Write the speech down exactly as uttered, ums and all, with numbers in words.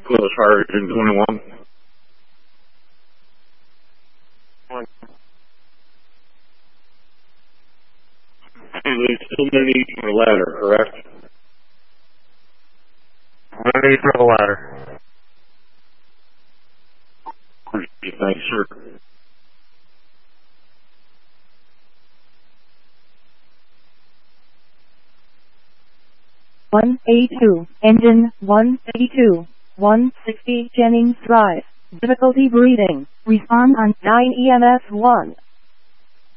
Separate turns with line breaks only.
Close fire engine twenty-one. And we still need for a ladder, correct?
No need for the ladder.
Thanks, sir.
one eighty-two, engine one eighty-two, one sixty Jennings Drive. Difficulty breathing. Respond on nine E M S one.